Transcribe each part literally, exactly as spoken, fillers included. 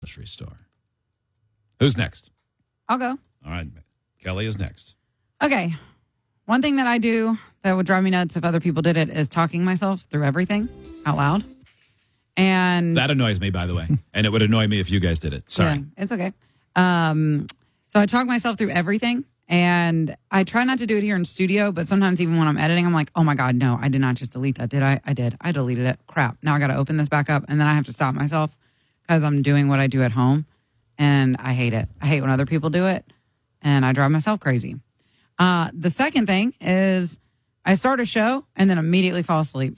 grocery store. Who's next? I'll go. All right. Kelly is next. Okay. One thing that I do that would drive me nuts if other people did it is talking myself through everything out loud. And that annoys me, by the way. And it would annoy me if you guys did it. Sorry. Yeah, it's okay. Um, so I talk myself through everything. And I try not to do it here in studio, but sometimes even when I'm editing, I'm like, oh my God, no, I did not just delete that, did I? I did. I deleted it. Crap. Now I got to open this back up. And then I have to stop myself because I'm doing what I do at home. And I hate it. I hate when other people do it. And I drive myself crazy. Uh, the second thing is I start a show and then immediately fall asleep.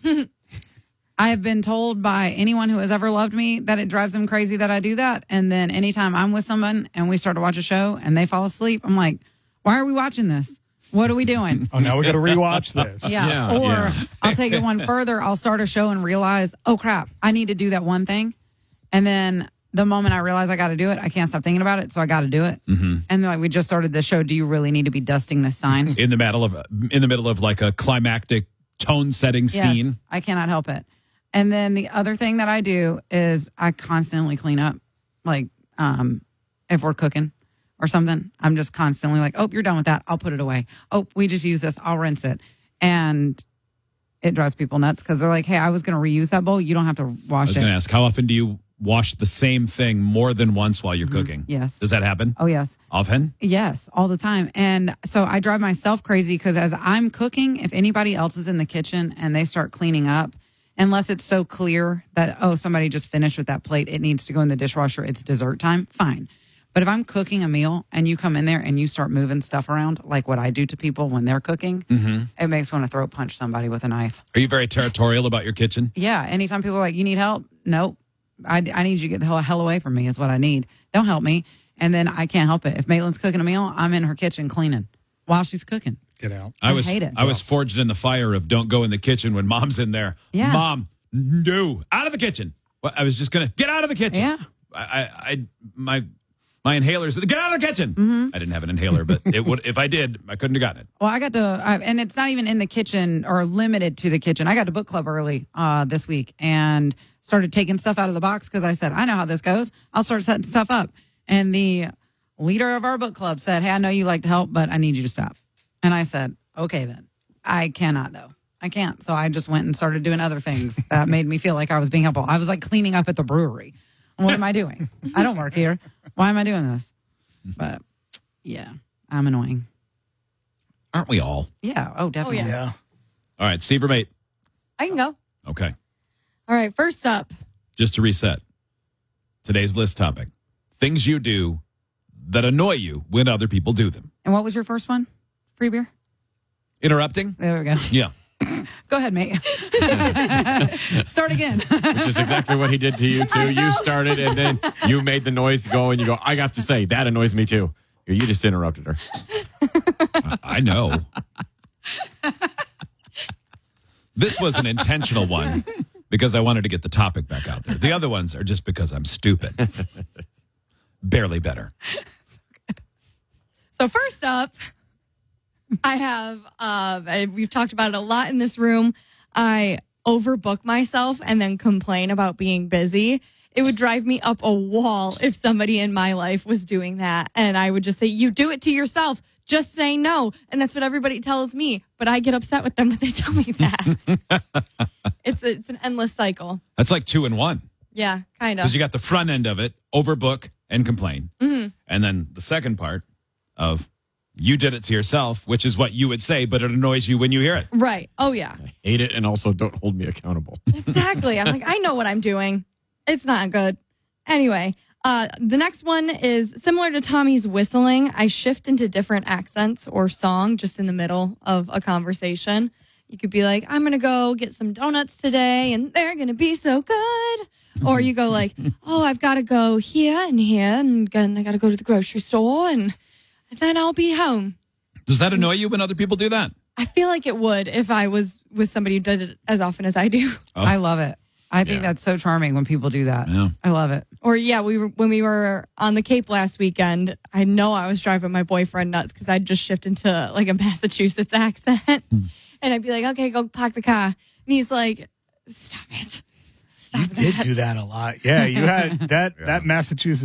I have been told by anyone who has ever loved me that it drives them crazy that I do that. And then anytime I'm with someone and we start to watch a show and they fall asleep, I'm like, why are we watching this? What are we doing? Oh, now we got to rewatch this. Yeah. Yeah, or yeah. I'll take it one further. I'll start a show and realize, oh, crap, I need to do that one thing. And then the moment I realize I got to do it, I can't stop thinking about it. So I got to do it. Mm-hmm. And they're like, we just started this show. Do you really need to be dusting this sign? In the middle of in the middle of like a climactic tone setting Yes, scene. I cannot help it. And then the other thing that I do is I constantly clean up. Like um, if we're cooking or something, I'm just constantly like, oh, you're done with that. I'll put it away. Oh, we just use this. I'll rinse it. And it drives people nuts because they're like, hey, I was going to reuse that bowl. You don't have to I wash was it. going to ask, how often do you wash the same thing more than once while you're cooking? Yes. Does that happen? Oh, yes. Often? Yes, all the time. And so I drive myself crazy because as I'm cooking, if anybody else is in the kitchen and they start cleaning up, unless it's so clear that, oh, somebody just finished with that plate, it needs to go in the dishwasher, it's dessert time, fine. But if I'm cooking a meal and you come in there and you start moving stuff around, like what I do to people when they're cooking, Mm-hmm. it makes me want to throat punch somebody with a knife. Are you very territorial about your kitchen? Yeah, anytime people are like, you need help? Nope. I, I need you to get the hell, hell away from me is what I need. Don't help me. And then I can't help it. If Maitland's cooking a meal, I'm in her kitchen cleaning while she's cooking. Get out. I I was hate it. I was forged in the fire of don't go in the kitchen when mom's in there. Yeah. Mom, no, out of the kitchen. Well, I was just gonna get out of the kitchen. Yeah. I, I, I my my inhalers. Get out of the kitchen. Mm-hmm. I didn't have an inhaler, but it would if I did, I couldn't have gotten it. Well, I got to, I, and it's not even in the kitchen or limited to the kitchen. I got to book club early uh, this week and started taking stuff out of the box because I said, I know how this goes. I'll start setting stuff up. And the leader of our book club said, hey, I know you like to help, but I need you to stop. And I said, okay, then. I cannot, though. I can't. So I just went and started doing other things that made me feel like I was being helpful. I was like cleaning up at the brewery. What am I doing? I don't work here. Why am I doing this? But yeah, I'm annoying. Aren't we all? Yeah. Oh, definitely. yeah. Yeah. All right, Steve or mate. I can go. Okay, All right. First up, just to reset. Today's list topic: things you do that annoy you when other people do them. And what was your first one? Free beer? Interrupting? There we go. Yeah. Go ahead, mate. Start again. Which is exactly what he did to you, too. You started, and then you made the noise go, and you go, I have to say, that annoys me, too. You just interrupted her. I know. This was an intentional one because I wanted to get the topic back out there. The other ones are just because I'm stupid. Barely better. so first up, I have, uh, I- we've talked about it a lot in this room. I overbook myself and then complain about being busy. It would drive me up a wall if somebody in my life was doing that. And I would just say, you do it to yourself. Just say no. And that's what everybody tells me. But I get upset with them when they tell me that. it's, a, it's an endless cycle. That's like two in one. Yeah, kind of. Because you got the front end of it, overbook and complain. Mm-hmm. And then the second part of you did it to yourself, which is what you would say, but it annoys you when you hear it. Right. Oh, yeah. Hate it, and also don't hold me accountable. Exactly. I'm like, I know what I'm doing. It's not good. Anyway, uh, the next one is similar to Tommy's whistling. I shift into different accents or song just in the middle of a conversation. You could be like, I'm going to go get some donuts today, and they're going to be so good. Or you go like, oh, I've got to go here and here, and then I got to go to the grocery store, and, and then I'll be home. Does that annoy you when other people do that? I feel like it would if I was with somebody who did it as often as I do. Oh. I love it. I think Yeah. that's so charming when people do that. Yeah. I love it. Or yeah, we were when we were on the Cape last weekend. I know I was driving my boyfriend nuts because I'd just shift into like a Massachusetts accent, and I'd be like, "Okay, go park the car," and he's like, "Stop it, Stop You did that. do that a lot. Yeah, you had that that Massachusetts